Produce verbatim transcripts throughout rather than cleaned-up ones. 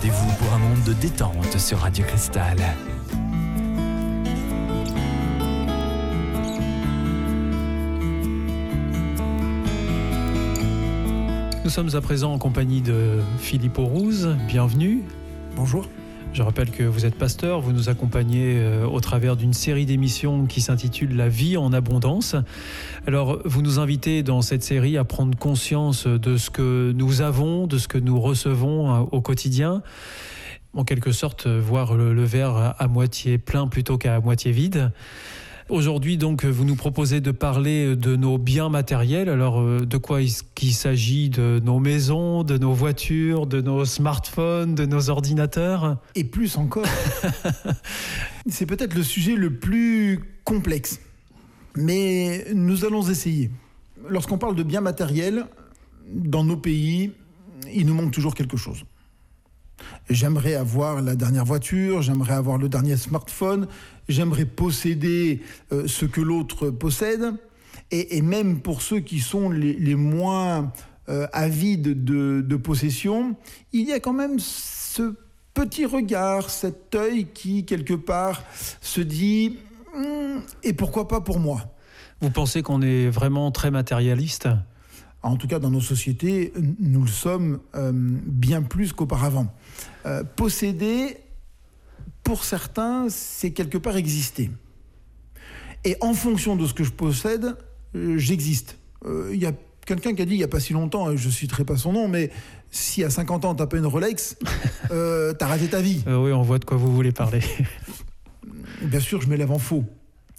rendez-vous pour un monde de détente sur Radio Cristal. Nous sommes à présent en compagnie de Philippe Aurouze. Bienvenue. Bonjour. Je rappelle que vous êtes pasteur, vous nous accompagnez au travers d'une série d'émissions qui s'intitule « La vie en abondance ». Alors, vous nous invitez dans cette série à prendre conscience de ce que nous avons, de ce que nous recevons au quotidien. En quelque sorte, voir le, le verre à moitié plein plutôt qu'à moitié vide. Aujourd'hui, donc, vous nous proposez de parler de nos biens matériels. Alors, de quoi il s'agit? De nos maisons, de nos voitures, de nos smartphones, de nos ordinateurs? Et plus encore. C'est peut-être le sujet le plus complexe. Mais nous allons essayer. Lorsqu'on parle de biens matériels, dans nos pays, il nous manque toujours quelque chose. J'aimerais avoir la dernière voiture, j'aimerais avoir le dernier smartphone, j'aimerais posséder euh, ce que l'autre possède. Et, et même pour ceux qui sont les, les moins euh, avides de, de possession, il y a quand même ce petit regard, cet œil qui, quelque part, se dit hm, « et pourquoi pas pour moi ?» Vous pensez qu'on est vraiment très matérialiste ? En tout cas, dans nos sociétés, nous le sommes euh, bien plus qu'auparavant. Euh, posséder, pour certains, c'est quelque part exister. Et en fonction de ce que je possède, euh, j'existe. Il euh, y a quelqu'un qui a dit, il n'y a pas si longtemps, et je ne citerai pas son nom, mais si à cinquante ans, tu n'as pas une Rolex, euh, tu as raté ta vie. Euh, oui, on voit de quoi vous voulez parler. Bien sûr, je m'élève en faux.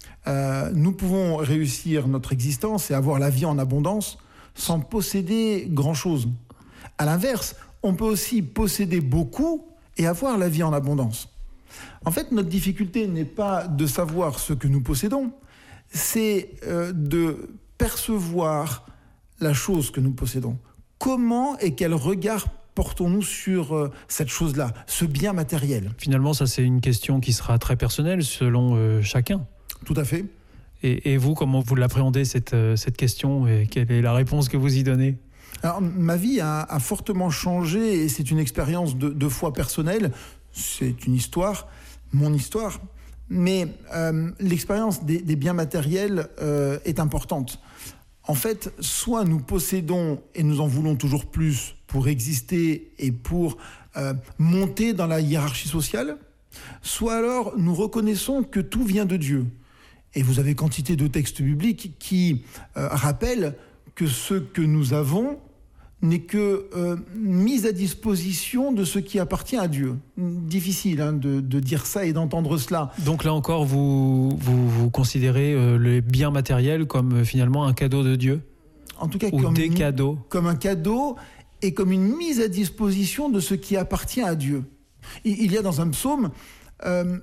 Euh, nous pouvons réussir notre existence et avoir la vie en abondance sans posséder grand-chose. À l'inverse, on peut aussi posséder beaucoup et avoir la vie en abondance. En fait, notre difficulté n'est pas de savoir ce que nous possédons, c'est euh, de percevoir la chose que nous possédons. Comment et quel regard portons-nous sur euh, cette chose-là, ce bien matériel? Finalement, ça c'est une question qui sera très personnelle selon euh, chacun. Tout à fait. Et, et vous, comment vous l'appréhendez cette, cette question et quelle est la réponse que vous y donnez? Alors, ma vie a, a fortement changé et c'est une expérience de, de foi personnelle. C'est une histoire, mon histoire. Mais euh, l'expérience des, des biens matériels euh, est importante. En fait, soit nous possédons et nous en voulons toujours plus pour exister et pour euh, monter dans la hiérarchie sociale, soit alors nous reconnaissons que tout vient de Dieu. Et vous avez quantité de textes bibliques qui euh, rappellent que ce que nous avons n'est que euh, mise à disposition de ce qui appartient à Dieu. Difficile hein, de, de dire ça et d'entendre cela. Donc là encore, vous, vous, vous considérez euh, les biens matériels comme euh, finalement un cadeau de Dieu? En tout cas, Ou comme des une, cadeaux? Comme un cadeau et comme une mise à disposition de ce qui appartient à Dieu. Il, il y a dans un psaume, euh,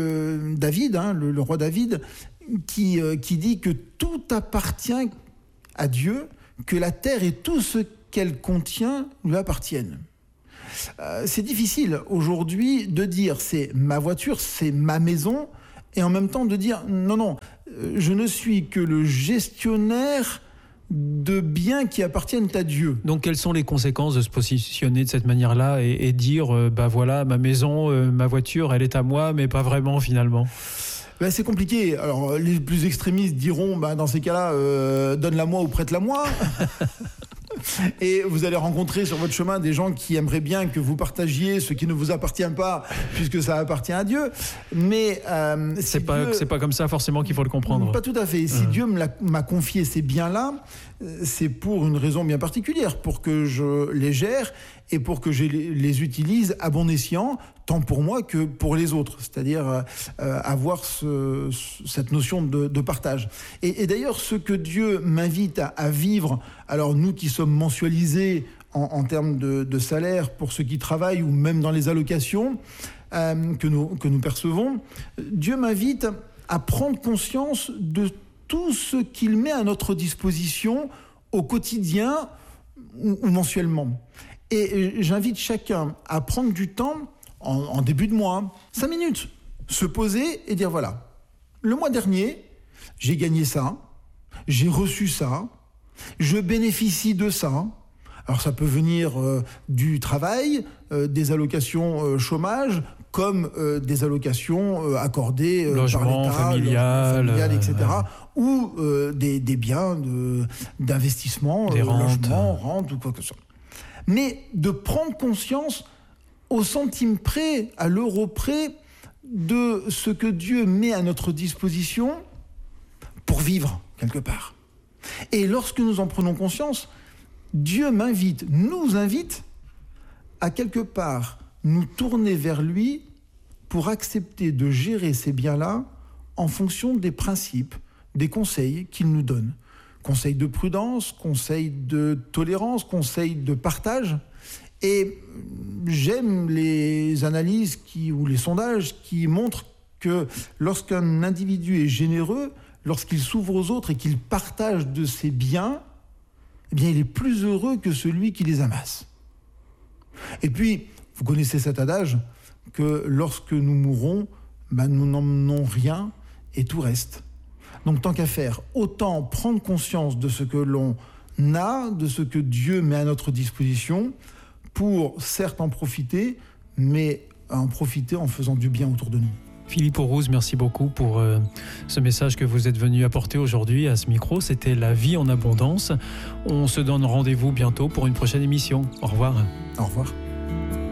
le David, hein, le, le roi David, Qui, euh, qui dit que tout appartient à Dieu, que la terre et tout ce qu'elle contient lui appartiennent. Euh, c'est difficile aujourd'hui de dire c'est ma voiture, c'est ma maison, et en même temps de dire non, non, euh, je ne suis que le gestionnaire de biens qui appartiennent à Dieu. Donc quelles sont les conséquences de se positionner de cette manière-là et, et dire euh, bah voilà, ma maison, euh, ma voiture, elle est à moi, mais pas vraiment finalement? Ben, c'est compliqué. Alors, les plus extrémistes diront, ben, dans ces cas-là, euh, donne-la-moi ou prête-la-moi. Et vous allez rencontrer sur votre chemin des gens qui aimeraient bien que vous partagiez ce qui ne vous appartient pas, puisque ça appartient à Dieu. Mais euh, si c'est pas Dieu... c'est pas comme ça forcément qu'il faut le comprendre. Pas tout à fait. Si mmh. Dieu me l'a, m'a confié ces biens-là, c'est pour une raison bien particulière, pour que je les gère et pour que je les utilise à bon escient, tant pour moi que pour les autres, c'est-à-dire euh, avoir ce, cette notion de, de partage. Et, et d'ailleurs, ce que Dieu m'invite à, à vivre, alors nous qui sommes mensualisés en, en termes de, de salaire pour ceux qui travaillent ou même dans les allocations euh, que, nous, que nous percevons, Dieu m'invite à prendre conscience de tout ce qu'il met à notre disposition au quotidien ou, ou mensuellement. Et j'invite chacun à prendre du temps, en, en début de mois, cinq minutes, se poser et dire voilà, le mois dernier, j'ai gagné ça, j'ai reçu ça, je bénéficie de ça. Alors ça peut venir euh, du travail, euh, des allocations euh, chômage, comme euh, des allocations euh, accordées euh, logement, par l'État, familial, logement familial, et cetera. Euh, ou euh, des, des biens de, d'investissement, des euh, rentes. logement, rente ou quoi que ce soit. Mais de prendre conscience au centime près, à l'euro près, de ce que Dieu met à notre disposition pour vivre quelque part. Et lorsque nous en prenons conscience, Dieu m'invite, nous invite à quelque part nous tourner vers lui pour accepter de gérer ces biens-là en fonction des principes, des conseils qu'il nous donne. Conseils de prudence, conseils de tolérance, conseils de partage. Et j'aime les analyses qui, ou les sondages qui montrent que lorsqu'un individu est généreux, lorsqu'il s'ouvre aux autres et qu'il partage de ses biens, eh bien, il est plus heureux que celui qui les amasse. Et puis, vous connaissez cet adage que lorsque nous mourrons, ben, nous n'emmenons rien et tout reste. Donc, tant qu'à faire, autant prendre conscience de ce que l'on a, de ce que Dieu met à notre disposition, pour certes en profiter, mais en profiter en faisant du bien autour de nous. Philippe Aurouz, merci beaucoup pour euh, ce message que vous êtes venu apporter aujourd'hui à ce micro. C'était La vie en abondance. On se donne rendez-vous bientôt pour une prochaine émission. Au revoir. Au revoir.